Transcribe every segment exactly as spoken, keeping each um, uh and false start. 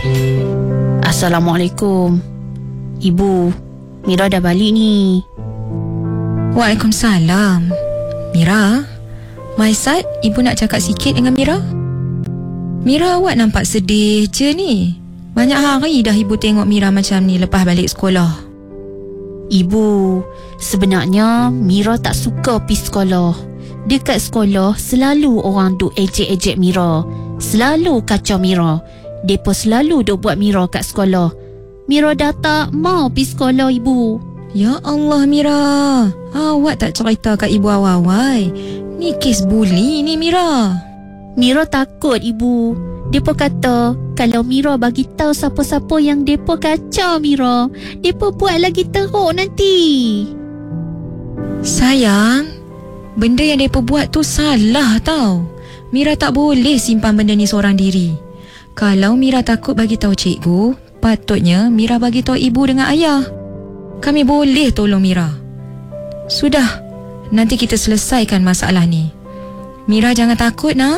Assalamualaikum. Ibu, Mira dah balik ni. Waalaikumsalam. Mira, my side, ibu nak cakap sikit dengan Mira. Mira, awak nampak sedih je ni. Banyak hari dah ibu tengok Mira macam ni lepas balik sekolah. Ibu, sebenarnya Mira tak suka pergi sekolah. Dekat sekolah selalu orang duk ejek-ejek Mira, selalu kacau Mira. Depa selalu duk buat Mira kat sekolah. Mira dah tak mau pergi sekolah, ibu. Ya Allah, Mira, awak tak cerita kat ibu awal-awal. Ni kes bully ni, Mira. Mira takut, ibu. Depa kata kalau Mira bagi tahu siapa-siapa yang depa kacau Mira, depa buat lagi teruk nanti. Sayang, benda yang depa buat tu salah tau. Mira tak boleh simpan benda ni seorang diri. Kalau Mira takut bagi tahu cikgu, patutnya Mira bagi tahu ibu dengan ayah. Kami boleh tolong Mira. Sudah, nanti kita selesaikan masalah ni. Mira jangan takut, nak.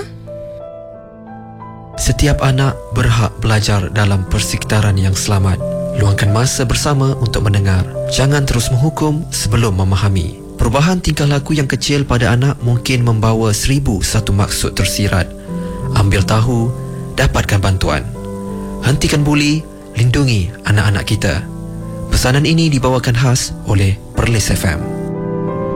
Setiap anak berhak belajar dalam persekitaran yang selamat. Luangkan masa bersama untuk mendengar. Jangan terus menghukum sebelum memahami. Perubahan tingkah laku yang kecil pada anak mungkin membawa seribu satu maksud tersirat. Ambil tahu, dapatkan bantuan. Hentikan buli, lindungi anak-anak kita. Pesanan ini dibawakan khas oleh Perlis F M.